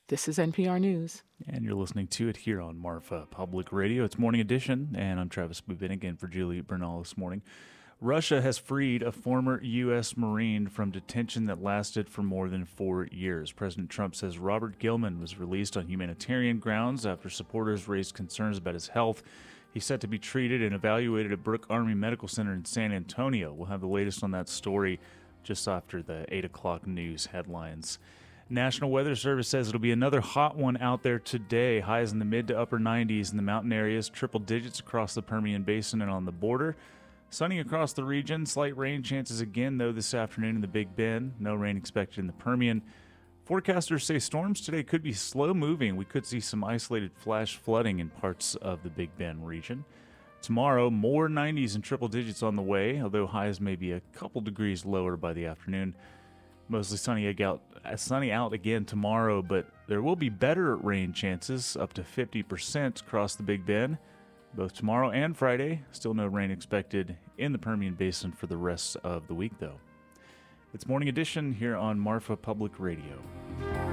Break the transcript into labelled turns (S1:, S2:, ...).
S1: This is NPR News.
S2: And you're listening to it here on Marfa Public Radio. It's Morning Edition, and I'm Travis Bubin again for Julie Bernal this morning. Russia has freed a former U.S. Marine from detention that lasted for more than 4 years. President Trump says Robert Gilman was released on humanitarian grounds after supporters raised concerns about his health. He's set to be treated and evaluated at Brooke Army Medical Center in San Antonio. We'll have the latest on that story just after the 8 o'clock news headlines. National Weather Service says it'll be another hot one out there today. Highs in the mid to upper 90s in the mountain areas, triple digits across the Permian Basin and on the border. Sunny across the region, slight rain chances again, though, this afternoon in the Big Bend. No rain expected in the Permian. Forecasters say storms today could be slow moving. We could see some isolated flash flooding in parts of the Big Bend region. Tomorrow, more 90s and triple digits on the way, although highs may be a couple degrees lower by the afternoon. Mostly sunny out again tomorrow, but there will be better rain chances, up to 50% across the Big Bend, both tomorrow and Friday. Still no rain expected in the Permian Basin for the rest of the week, though. It's Morning Edition here on Marfa Public Radio.